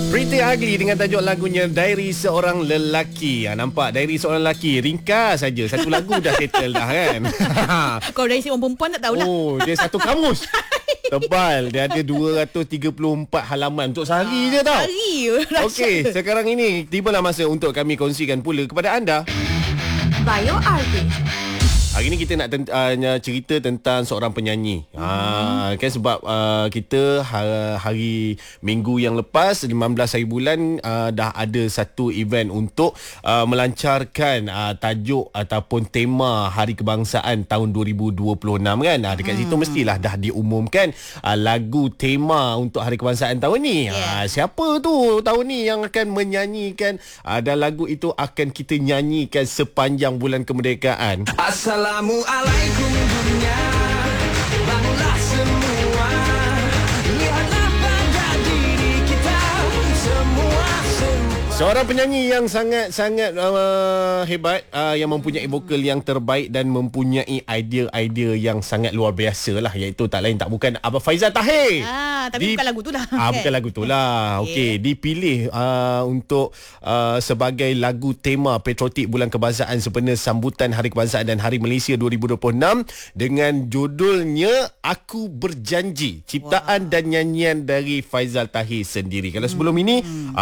Pretty Ugly dengan tajuk lagunya Diary Seorang Lelaki. Nampak Diary Seorang Lelaki ringkas saja. Satu lagu dah settle dah kan. Kalau dari seorang perempuan tak tahulah. Oh, dia satu kamus. Tebal. Dia ada 234 halaman untuk sehari je tau. Sehari. Okey, sekarang ini tibalah masa untuk kami kongsikan pula kepada anda Bio Artist. Hari ni kita nak cerita tentang seorang penyanyi. Kan sebab kita hari Minggu yang lepas 15 hari bulan dah ada satu event untuk melancarkan tajuk ataupun tema Hari Kebangsaan tahun 2026 kan. Dekat situ mestilah dah diumumkan lagu tema untuk Hari Kebangsaan tahun ni. Siapa tu tahun ni yang akan menyanyikan dan lagu itu akan kita nyanyikan sepanjang bulan kemerdekaan. Assalamualaikum dunia, bangunlah semua, lihatlah pada diri kita semua. Seorang penyanyi yang sangat-sangat hebat, yang mempunyai vokal yang terbaik dan mempunyai idea-idea yang sangat luar biasa lah, iaitu tak lain tak bukan Abang Faizal Tahir. Tapi bukan lagu tu lah. Bukan lagu tu lah. Okey, dipilih untuk sebagai lagu tema patriotik Bulan Kebangsaan sempena sambutan Hari Kebangsaan dan Hari Malaysia 2026 dengan judulnya Aku Berjanji, ciptaan dan nyanyian dari Faizal Tahir sendiri. Kalau sebelum ini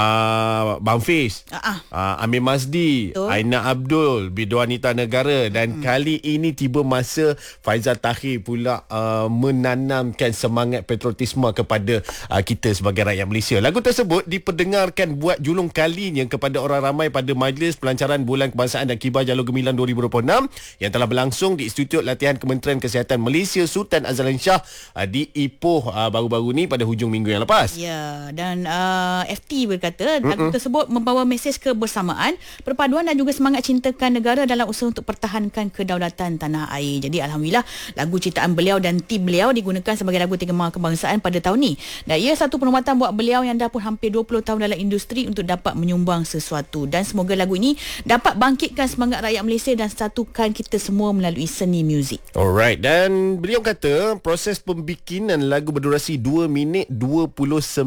Bang Fiz, Amir Mazdi, Aina Abdul, Bidwanita Negara, dan kali ini tiba masa Faizal Tahir pula menanamkan semangat patriotisme kepada kita sebagai rakyat Malaysia. Lagu tersebut diperdengarkan buat julung kalinya kepada orang ramai pada majlis pelancaran Bulan Kebangsaan dan Kibar Jalur Gemilang 2026 yang telah berlangsung di Institut Latihan Kementerian Kesihatan Malaysia Sultan Azlan Shah di Ipoh baru-baru ni pada hujung minggu yang lepas. Ya, dan FT berkata lagu tersebut membawa mesej kebersamaan, perpaduan dan juga semangat cintakan negara dalam usaha untuk pertahankan kedaulatan tanah air. Jadi alhamdulillah lagu ciptaan beliau dan tim beliau digunakan sebagai lagu tema kebangsaan pada tahun ni. Dan ia satu penghormatan buat beliau yang dah pun hampir 20 tahun dalam industri untuk dapat menyumbang sesuatu. Dan semoga lagu ini dapat bangkitkan semangat rakyat Malaysia dan satukan kita semua melalui seni muzik. Alright, dan beliau kata proses pembikinan lagu berdurasi 2 minit 29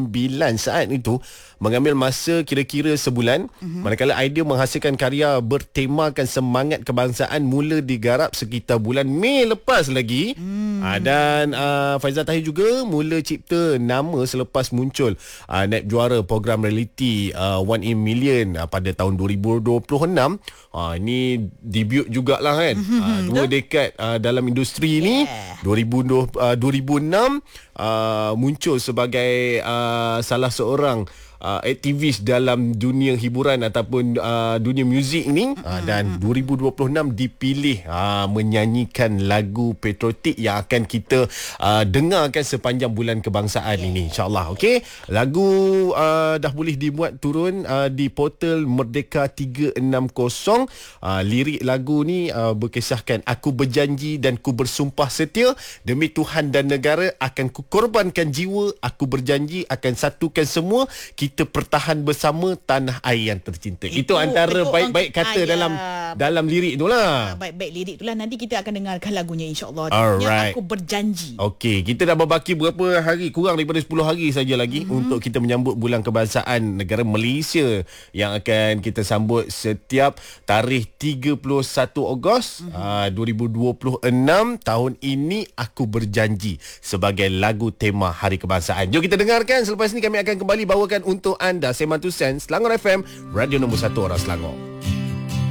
saat itu mengambil masa kira-kira sebulan. Manakala idea menghasilkan karya bertemakan semangat kebangsaan mula digarap sekitar bulan Mei lepas lagi. Dan Faizal Tahir juga mula cipta nama selepas muncul naib juara program reality One in Million pada tahun 2026. Ini debut jugalah kan. 2 dekad dalam industri ni. 2006 muncul sebagai salah seorang aktivis dalam dunia hiburan ataupun dunia muzik ni, dan 2026 dipilih menyanyikan lagu patriotik yang akan kita dengarkan sepanjang bulan kebangsaan ini, insyaAllah. Okey, lagu dah boleh dimuat turun di portal Merdeka 360. Lirik lagu ni berkisahkan, aku berjanji dan ku bersumpah setia demi Tuhan dan negara, akan ku korbankan jiwa, aku berjanji akan satukan semua, kita pertahan bersama tanah air yang tercinta. Itu antara baik-baik kata dalam lirik tu lah. Baik-baik lirik tu lah. Nanti kita akan dengarkan lagunya, insyaAllah. Alright. Aku berjanji. Okey, kita dah berbaki berapa hari, kurang daripada 10 hari saja lagi untuk kita menyambut Bulan Kebangsaan negara Malaysia yang akan kita sambut setiap tarikh 31 Ogos 2026. Tahun ini Aku Berjanji sebagai lagu tema Hari Kebangsaan. Jom kita dengarkan. Selepas ni kami akan kembali bawakan untuk anda Semantu Sen, Selangor FM, radio nombor 1 orang Selangor.